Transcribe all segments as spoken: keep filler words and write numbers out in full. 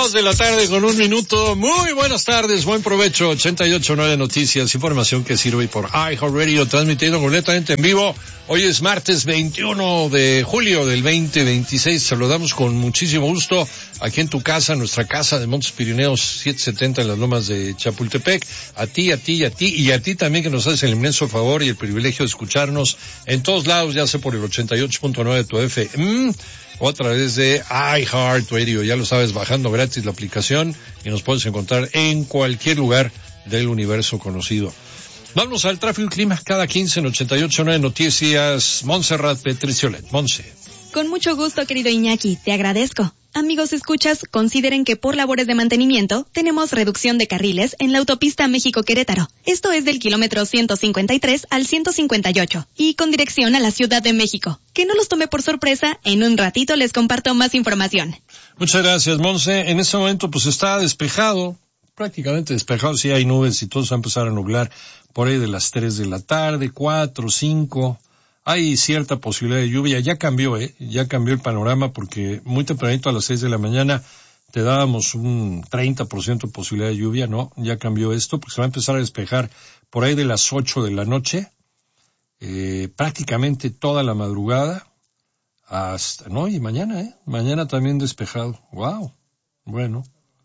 Dos de la tarde con un minuto. Muy buenas tardes, buen provecho. ochenta y ocho punto nueve Noticias, información que sirve por iHeartRadio, transmitiendo completamente en vivo. Hoy es martes veintiuno de julio del veinte veintiséis. Saludamos con muchísimo gusto aquí en tu casa, nuestra casa de Montes Pirineos setecientos setenta en las lomas de Chapultepec. A ti, a ti y a ti, y a ti también que nos haces el inmenso favor y el privilegio de escucharnos en todos lados, ya sea por el ochenta y ocho punto nueve de tu F M o a través de iHeartRadio. Ya lo sabes, bajando gratis la aplicación y nos puedes encontrar en cualquier lugar del universo conocido. Vamos al tráfico y clima cada quince en ochenta y ocho punto nueve Noticias. Montserrat Petriciolet. Monse. Con mucho gusto, querido Iñaki, te agradezco. Amigos escuchas, consideren que por labores de mantenimiento tenemos reducción de carriles en la autopista México-Querétaro. Esto es del kilómetro ciento cincuenta y tres al ciento cincuenta y ocho y con dirección a la Ciudad de México. Que no los tome por sorpresa, en un ratito les comparto más información. Muchas gracias, Monse. En este momento pues está despejado, prácticamente despejado, sí hay nubes y todo se va a empezar a nublar por ahí de las tres de la tarde, cuatro, cinco. Hay cierta posibilidad de lluvia, ya cambió, eh, ya cambió el panorama porque muy tempranito a las seis de la mañana te dábamos un treinta por ciento de posibilidad de lluvia, no, ya cambió esto porque se va a empezar a despejar por ahí de las ocho de la noche, eh, prácticamente toda la madrugada hasta, no, y mañana, eh, mañana también despejado, wow, bueno,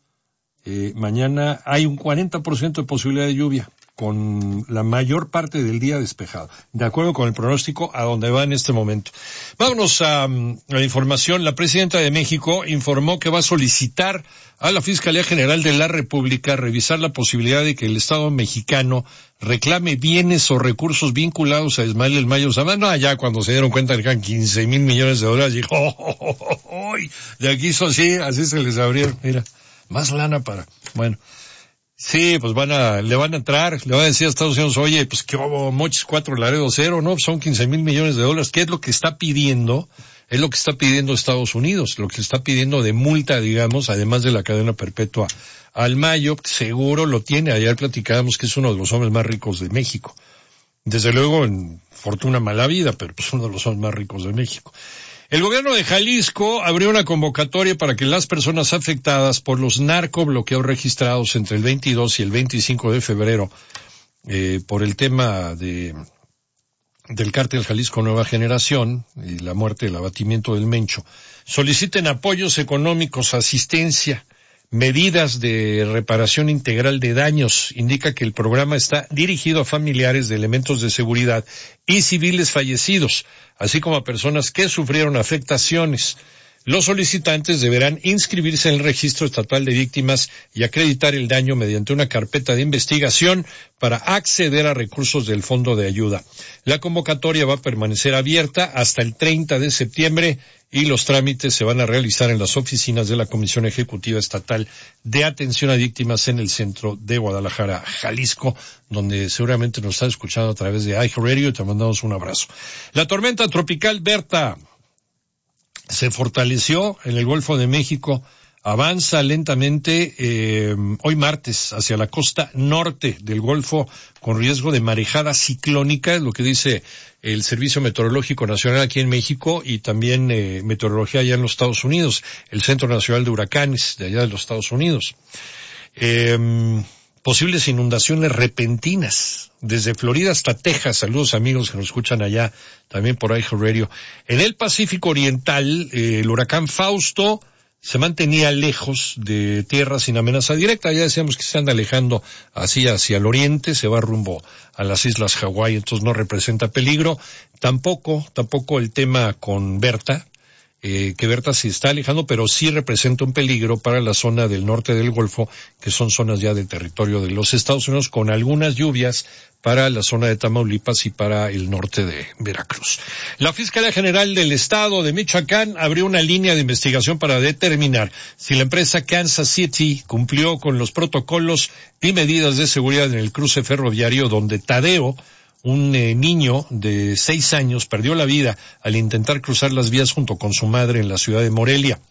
eh, mañana hay un cuarenta por ciento de posibilidad de lluvia, con la mayor parte del día despejado, de acuerdo con el pronóstico a donde va en este momento. Vámonos a, a la información. La presidenta de México informó que va a solicitar a la Fiscalía General de la República revisar la posibilidad de que el Estado mexicano reclame bienes o recursos vinculados a Ismael El Mayo Zambada. No, ya cuando se dieron cuenta que eran quince mil millones de dólares, dijo, oh, oh, oh, oh, oh, de aquí eso sí, así se les abrieron, mira, más lana para, bueno. Sí, pues van a, le van a entrar, le van a decir a Estados Unidos, oye, pues que hubo Mochis cuatro Laredo cero, ¿no? Son quince mil millones de dólares. ¿Qué es lo que está pidiendo? Es lo que está pidiendo Estados Unidos, lo que está pidiendo de multa, digamos, además de la cadena perpetua al Mayo, seguro lo tiene. Ayer platicábamos que es uno de los hombres más ricos de México. Desde luego en fortuna mala vida, pero pues uno de los hombres más ricos de México. El gobierno de Jalisco abrió una convocatoria para que las personas afectadas por los narcobloqueos registrados entre el veintidós y el veinticinco de febrero, eh, por el tema de, del cártel Jalisco Nueva Generación y la muerte, el abatimiento del Mencho, soliciten apoyos económicos, asistencia, medidas de reparación integral de daños. Indica que el programa está dirigido a familiares de elementos de seguridad y civiles fallecidos, así como a personas que sufrieron afectaciones. Los solicitantes deberán inscribirse en el registro estatal de víctimas y acreditar el daño mediante una carpeta de investigación para acceder a recursos del Fondo de Ayuda. La convocatoria va a permanecer abierta hasta el treinta de septiembre y los trámites se van a realizar en las oficinas de la Comisión Ejecutiva Estatal de Atención a Víctimas en el centro de Guadalajara, Jalisco, donde seguramente nos están escuchando a través de iHeartRadio y te mandamos un abrazo. La tormenta tropical Berta se fortaleció en el Golfo de México, avanza lentamente eh, hoy martes hacia la costa norte del Golfo con riesgo de marejada ciclónica, es lo que dice el Servicio Meteorológico Nacional aquí en México y también eh, meteorología allá en los Estados Unidos, el Centro Nacional de Huracanes de allá de los Estados Unidos. Eh, posibles inundaciones repentinas desde Florida hasta Texas. Saludos amigos que nos escuchan allá también por iHeartRadio. En el Pacífico Oriental, eh, el huracán Fausto se mantenía lejos de tierra sin amenaza directa. Ya decíamos que se anda alejando así hacia el oriente, se va rumbo a las islas Hawái, entonces no representa peligro. Tampoco, tampoco el tema con Berta, eh, que Berta se está alejando, pero sí representa un peligro para la zona del norte del Golfo, que son zonas ya del territorio de los Estados Unidos, con algunas lluvias para la zona de Tamaulipas y para el norte de Veracruz. La Fiscalía General del Estado de Michoacán abrió una línea de investigación para determinar si la empresa Kansas City cumplió con los protocolos y medidas de seguridad en el cruce ferroviario donde Tadeo, un eh, niño de seis años, perdió la vida al intentar cruzar las vías junto con su madre en la ciudad de Morelia.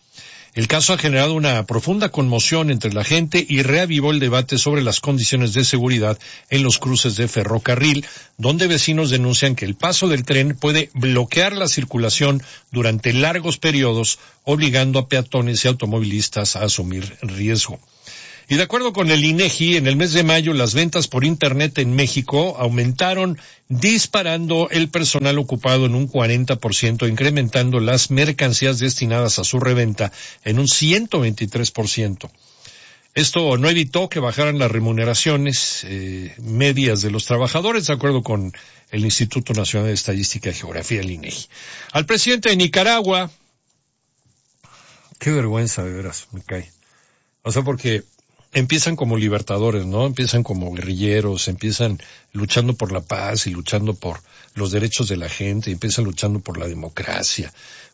El caso ha generado una profunda conmoción entre la gente y reavivó el debate sobre las condiciones de seguridad en los cruces de ferrocarril, donde vecinos denuncian que el paso del tren puede bloquear la circulación durante largos periodos, obligando a peatones y automovilistas a asumir riesgo. Y de acuerdo con el INEGI, en el mes de mayo las ventas por Internet en México aumentaron, disparando el personal ocupado en un cuarenta por ciento, incrementando las mercancías destinadas a su reventa en un ciento veintitrés por ciento. Esto no evitó que bajaran las remuneraciones eh, medias de los trabajadores, de acuerdo con el Instituto Nacional de Estadística y Geografía, el INEGI. Al presidente de Nicaragua, qué vergüenza, de veras, me cae. O sea, porque empiezan como libertadores, ¿no? Empiezan como guerrilleros, empiezan luchando por la paz y luchando por los derechos de la gente, y empiezan luchando por la democracia.